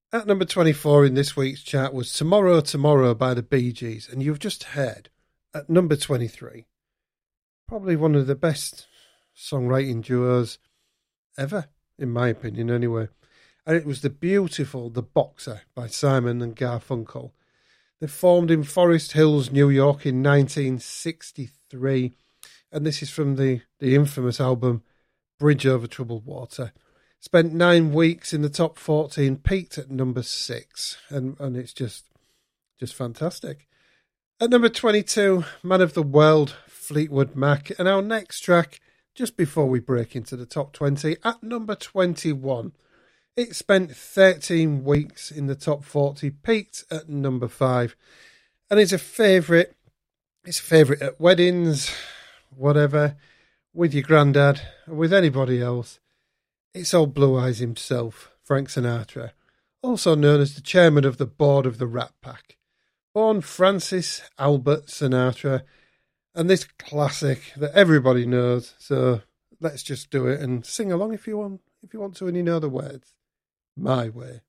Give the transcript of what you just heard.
At number 24 in this week's chart was Tomorrow, Tomorrow by the Bee Gees, and you've just heard at number 23, probably one of the best songwriting duos ever, in my opinion anyway. And it was the beautiful The Boxer by Simon and Garfunkel. They formed in Forest Hills, New York in 1963, and this is from the infamous album Bridge Over Troubled Water. Spent 9 weeks in the top 14, peaked at number 6, and it's just fantastic. At number 22, Man of the World, Fleetwood Mac, and our next track, just before we break into the top 20, at number 21. It spent 13 weeks in the top 40, peaked at number 5, and it's a favourite. It's a favourite at weddings, whatever, with your granddad, or with anybody else. It's old Blue Eyes himself, Frank Sinatra, also known as the chairman of the board of the Rat Pack. Born Francis Albert Sinatra, and this classic that everybody knows, so let's just do it and sing along if you want to and you know the words. My Way.